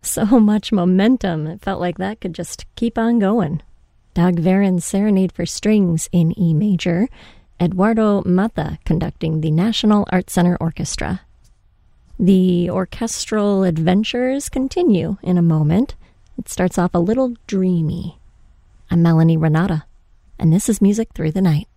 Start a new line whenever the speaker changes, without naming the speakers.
So much momentum, it felt like that could just keep on going. Dag Veren's Serenade for Strings in E major, Eduardo Mata conducting the National Art Center Orchestra. The orchestral adventures continue in a moment. It starts off a little dreamy. I'm Melanie Renata, and this is Music Through the Night.